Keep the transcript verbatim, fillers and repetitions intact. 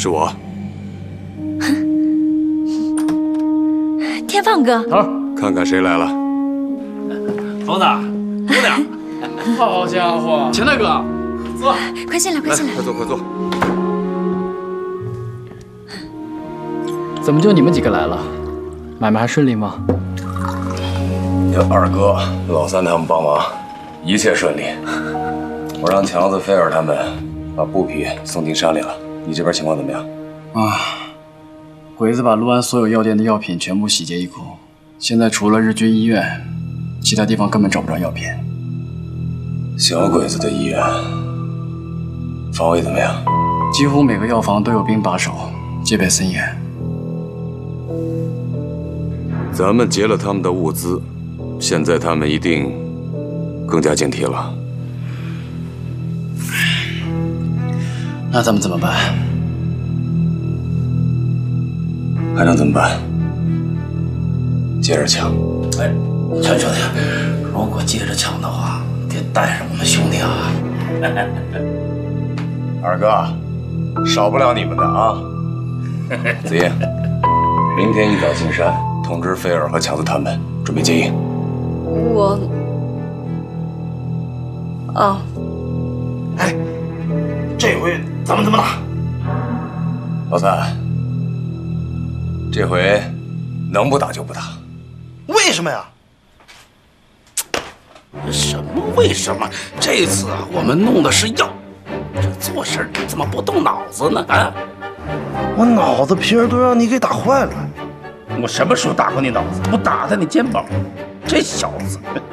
是我。 天放哥， 头， 看看谁来了。 猴子，姑娘，好家伙，钱大哥，坐， 快进来，快进来， 快坐，快坐。 怎么就你们几个来了？买卖还顺利吗？ 有二哥、老三他们帮忙，一切顺利。我让强子、菲尔他们把布匹送进山里了。你这边情况怎么样？ 啊，鬼子把陆安所有药店的药品全部洗劫一空，现在除了日军医院，其他地方根本找不着药品。 小鬼子的医院防卫怎么样？ 几乎每个药房都有兵把守，戒备森严。 咱们劫了他们的物资，现在他们一定更加警惕了。 那咱们怎么办？ 还能怎么办？接着抢。 哎，陈兄弟，如果接着抢的话，得带上我们兄弟啊！ 二哥，少不了你们的啊！子夜，明天一早进山，通知菲尔和强子他们准备接应。 我，哦， 哎，这回咱们怎么打？ 老三，这回能不打就不打。 为什么呀？什么为什么？这次啊，我们弄的是药，这做事怎么不动脑子呢？啊！ 我脑子皮儿都让你给打坏了。 我什么时候打过你脑子？我打在你肩膀，这小子！